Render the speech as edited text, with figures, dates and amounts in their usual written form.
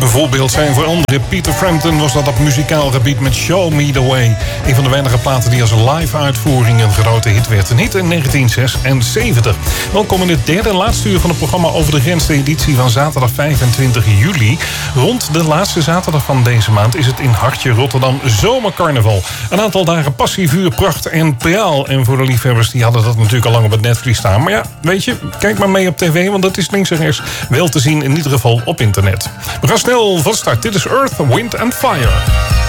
Een voorbeeld zijn voor anderen. Peter Frampton was dat op muzikaal gebied met Show Me The Way. Een van de weinige platen die als live uitvoering een grote hit werd. Een hit in 1976. Welkom in het derde en laatste uur van het programma Over de Grens. De editie van zaterdag 25 juli. Rond de laatste zaterdag van deze maand is het in Hartje Rotterdam zomercarnaval. Een aantal dagen passie, vuur, pracht en praal. En voor de liefhebbers die hadden dat natuurlijk al lang op het netvlies staan. Maar ja, weet je, kijk maar mee op tv, want dat is links en rechts wel te zien, in ieder geval op internet. We gaan snel van start. Dit is Earth, Wind and Fire.